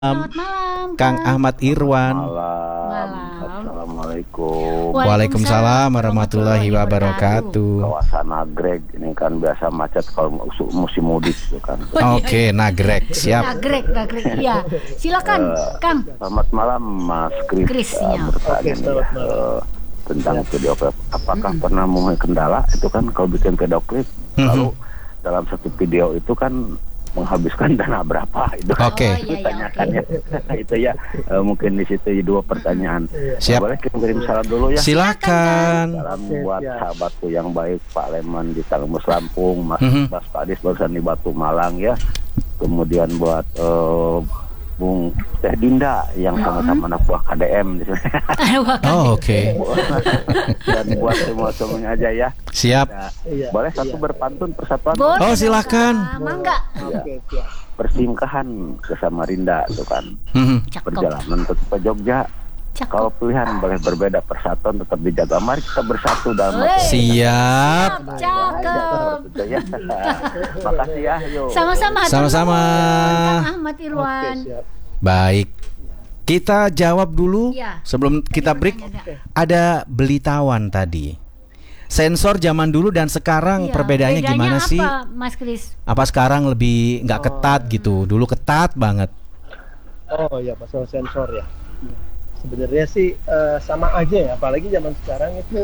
Selamat malam, Kang Kang. Ahmad Irwan. Malam. Assalamualaikum. Waalaikumsalam warahmatullahi wabarakatuh. Kawasan Nagreg ini kan biasa macet kalau musim mudik itu kan. Oke, Nagreg siap. Nagreg, iya. Silakan, Kang. Selamat malam Mas Kris. Sinyal. Bertanya nih ya, tentang video klip. Apakah pernah mempunyai kendala itu kan kalau bikin video klip lalu dalam satu video itu kan menghabiskan dana berapa itu kan ditanyakannya. Itu ya mungkin di situ dua pertanyaan. Siap. Boleh kirim salam dulu ya. Silakan. Salam buat sahabatku yang baik Pak Leman di Tangmus Lampung, Mas Padis barusan di Batu Malang ya. Kemudian buat Bung Teh Dinda yang sama-sama anak buah KDM di sini. Oh, oke. Dan buat semua-semuanya aja ya. Siap. Nah, boleh satu berpantun persatuan. Boleh. Oh, silakan. Mangga. Ya. Persingkahan ke Samarinda itu kan. Cakep. Perjalanan ke Jogja. Kalau pilihan boleh berbeda, persatuan tetap dijaga. Mari kita bersatu dalam Siap. Cakep. Betul ya. Makasih ya. Yuk. Sama-sama. Sama-sama. Kang Ahmad Irwan. Baik. Kita jawab dulu Ya. sebelum kita break. Ada belitawan tadi. Sensor zaman dulu dan sekarang Iya, perbedaannya bedanya gimana apa, sih? Mas Kris? Apa sekarang lebih nggak ketat gitu? Dulu ketat banget. Oh ya, masalah sensor ya. Sebenarnya sih sama aja ya, apalagi zaman sekarang itu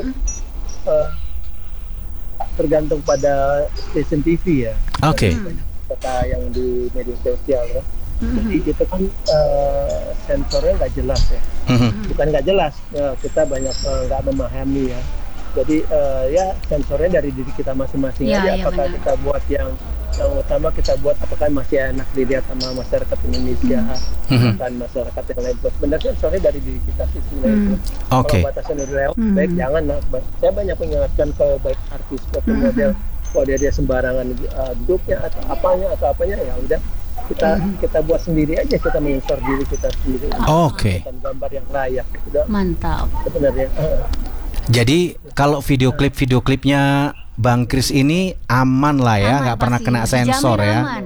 tergantung pada stasiun TV ya. Oke. Kata yang di media sosial ya. Jadi itu kan sensornya nggak jelas ya. Bukan nggak jelas, kita banyak nggak memahami ya. Jadi ya sensornya dari diri kita masing-masing Ya, aja. ya, Apakah benar. kita buat yang utama kita buat apakah masih enak dilihat sama masyarakat Indonesia dan masyarakat yang lain. Sebenarnya sensornya dari diri kita sih sebenarnya. Oke. Kalau batasan udah lewat, baik jangan lah. Saya banyak mengingatkan ke baik artis foto model, kalau dia sembarangan duduknya atau apanya ya udah kita buat sendiri aja, kita mensor diri kita sendiri. Oke. Dan gambar yang layak udah Mantap. sebenarnya. Jadi kalau video klipnya Bang Kris ini aman lah ya, Aman nggak pernah pasti. kena sensor Dijamin ya. aman.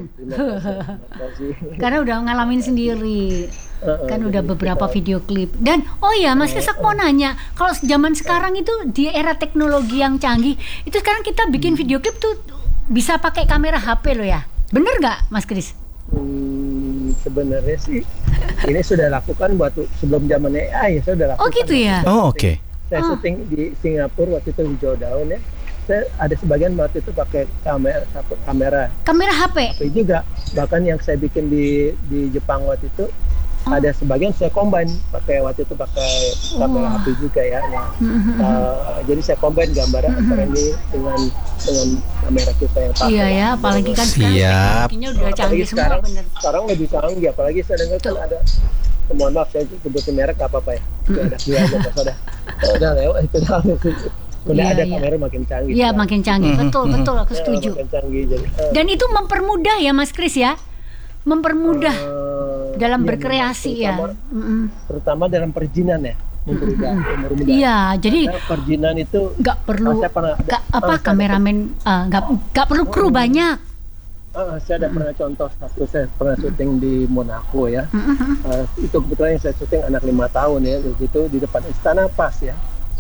Karena udah ngalamin sendiri. Kan udah beberapa video klip. Dan oh ya Mas Kris, aku mau nanya, kalau zaman sekarang itu di era teknologi yang canggih, itu sekarang kita bikin video klip tuh bisa pakai kamera HP loh ya. Bener nggak Mas Kris? Sebenarnya sih ini sudah lakukan waktu sebelum zaman AI ya, saya sudah lakukan. Oh gitu ya. Oh, oke. Saya syuting di Singapura waktu itu di Daun ya. Saya ada sebagian waktu itu pakai kamera Kamera HP. HP juga. Bahkan yang saya bikin di Jepang waktu itu ada sebagian saya combine waktu itu pakai kamera HP juga ya. Jadi saya combine gambar antara ini dengan kamera kita yang pakai. Iya ya, apalagi kan sekarang Siap. teknologinya udah canggih semua, sekarang, bener. sekarang lebih canggih, apalagi saya dengar kan ada, mohon maaf saya sebutin merek apa ya, ada udah lewat itu udah Iya, ada iya. kamera makin canggih. Iya makin canggih, betul aku setuju. Makin canggih jadi. Dan itu mempermudah ya Mas Kris ya, mempermudah dalam Iya, berkreasi ya. terutama dalam perizinan ya, mempermudah. Iya, jadi Karena perizinan itu nggak perlu saya pernah kameramen, nggak perlu kru banyak. saya ada pernah contoh satu, saya pernah syuting di Monaco ya. Itu kebetulan yang saya syuting anak 5 tahun ya, begitu di depan istana pas ya.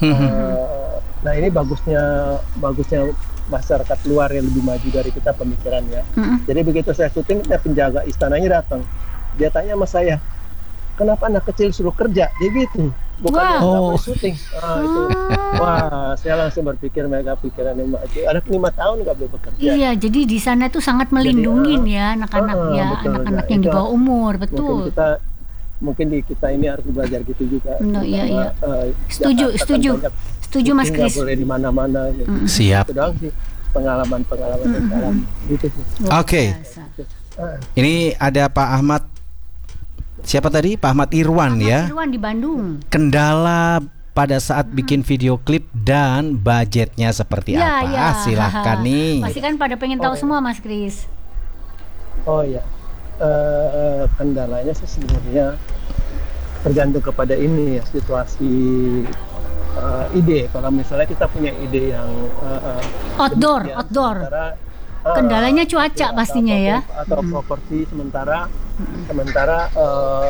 Nah ini bagusnya masyarakat luar yang lebih maju dari kita pemikirannya. Jadi begitu saya syuting, penjaga istananya datang, dia tanya sama saya, kenapa anak kecil suruh kerja? Dia gitu, bukan nggak boleh syuting. Itu, wah saya langsung berpikir mereka pikiran yang maju. Anak 5 tahun nggak boleh bekerja. Iya, jadi di sana tuh sangat melindungin ya anak-anak ya, betul, anak-anak nah, yang di itu bawah umur, betul. Mungkin di kita ini harus belajar gitu juga. Iya. Jakarta Setuju kan setuju Mas nggak Kris. boleh di mana-mana. Siap. Itu doang sih pengalaman gitu sih. Oke. Biasa. Ini ada Pak Ahmad. Siapa tadi? Pak Ahmad Irwan ya. Irwan di Bandung. Kendala pada saat bikin video klip dan budgetnya seperti apa? Silahkan nih. Pasti kan pada pengen tahu semua Mas Kris. Oh ya, kendalanya sih sebenarnya tergantung kepada ini ya, situasi ide. Kalau misalnya kita punya ide yang Outdoor. sementara, Kendalanya cuaca pastinya ya. Atau properti sementara Sementara